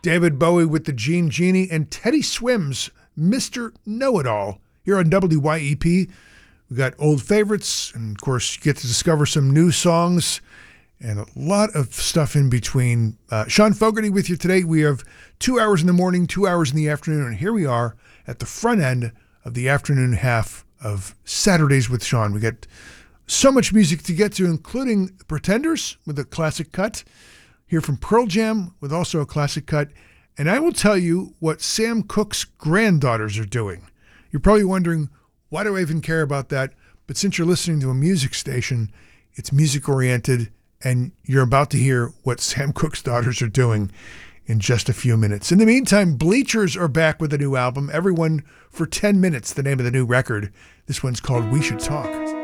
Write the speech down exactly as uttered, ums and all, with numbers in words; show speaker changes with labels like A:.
A: David Bowie with the Gene Genie, and Teddy Swims, Mister Know-It-All, here on W Y E P. We got old favorites, and of course, you get to discover some new songs and a lot of stuff in between. Uh, Sean Fogarty with you today. We have two hours in the morning, two hours in the afternoon, and here we are at the front end of the afternoon half of Saturdays with Sean. We got so much music to get to, including Pretenders with a classic cut, hear from Pearl Jam with also a classic cut, and I will tell you what Sam Cooke's granddaughters are doing. You're probably wondering, why do I even care about that? But since you're listening to a music station, it's music-oriented, and you're about to hear what Sam Cooke's daughters are doing in just a few minutes. In the meantime, Bleachers are back with a new album, Everyone for ten minutes, the name of the new record. This one's called We Should Talk.